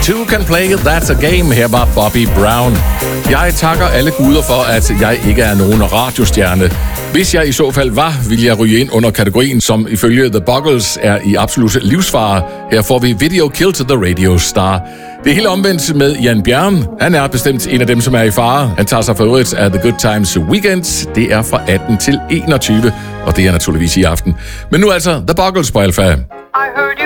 Two can play, that's a game. Her var Bobby Brown. Jeg takker alle guder for, at jeg ikke er nogen radiostjerne. Hvis jeg i så fald var, ville jeg ryge ind under kategorien, som ifølge The Buggles er i absolut livsfare. Her får vi Video Killed the Radio Star. Det er helt omvendt med Jan Bjerre. Han er bestemt en af dem, som er i fare. Han tager sig for øvrigt af The Good Times Weekend. Det er fra 18 til 21, og det er naturligvis i aften. Men nu altså The Buggles på Alpha.